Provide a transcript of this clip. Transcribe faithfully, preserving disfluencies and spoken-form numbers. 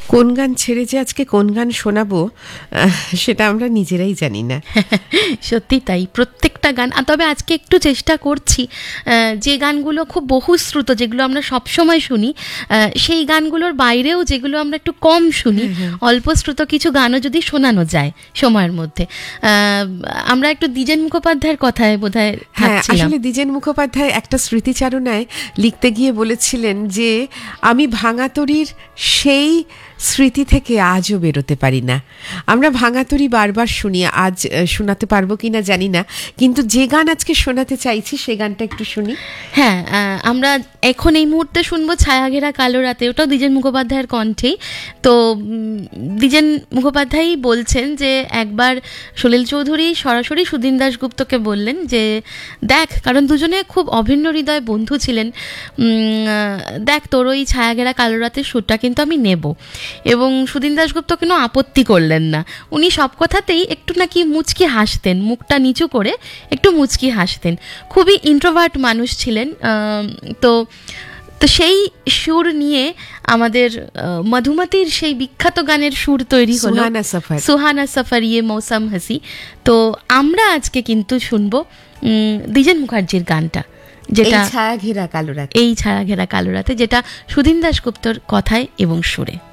কোন গান ছেড়ে যে আজকে কোন গান শোনাবো সেটা আমরা নিজেরাই জানি না। সত্যি তাই, প্রত্যেকটা গান। তবে আজকে একটু চেষ্টা করছি যে গানগুলো খুব বহুশ্রুত, যেগুলো আমরা সবসময় শুনি, সেই গানগুলোর বাইরেও যেগুলো আমরা একটু কম শুনি, অল্প শ্রুত কিছু গানও যদি শোনানো যায় সময়ের মধ্যে। আমরা একটু দ্বিজেন মুখোপাধ্যায়ের কথায় বোধহয় থাকছিলাম। আসলে দ্বিজেন মুখোপাধ্যায় একটা স্মৃতিচারণায় লিখতে গিয়ে বলেছিলেন যে আমি ভাঙাতড়ির সেই স্মৃতি থেকে আজও বেরোতে পারি না। আমরা ভাঙাতড়ি বারবার শুনি, আজ শোনাতে পারবো কিনা জানি না, কিন্তু যে গান আজকে শোনাতে চাইছি সে গানটা একটু শুনি। হ্যাঁ, আমরা এখন এই মুহূর্তে শুনবো ছায়াঘেরা কালো রাতে, ওটাও দ্বিজেন মুখোপাধ্যায়ের কণ্ঠেই। তো দ্বিজেন মুখোপাধ্যায়ই বলছেন যে একবার সলিল চৌধুরী সরাসরি সুধীন দাশগুপ্তকে বললেন যে দেখ, কারণ দুজনে খুব অভিন্ন হৃদয় বন্ধু ছিলেন, দেখ তোর ওই ছায়াঘেরা কালো রাতের সুরটা কিন্তু আমি নেব। এবং সুধীন দাশগুপ্ত কোনো আপত্তি করলেন না। উনি সব কথাতেই একটু নাকি মুচকি হাসতেন, মুখটা নিচু করে একটু মুচকি হাসতেন। খুবই ইন্ট্রোভার্ট মানুষ ছিলেন। তো তো সেই সুর নিয়ে আমাদের মধুমতির সেই বিখ্যাত গানের সুর তৈরি হলো, সুহানা সফর ইয়ে মৌসম হাসি। তো আমরা আজকে কিন্তু শুনবো দ্বিজেন মুখার্জির গানটা, যেটা ছায়া ঘেরা কালো রাতে, এই ছায়া ঘেরা কালো রাতে, যেটা সুধীন দাশগুপ্তর কথায় এবং সুরে।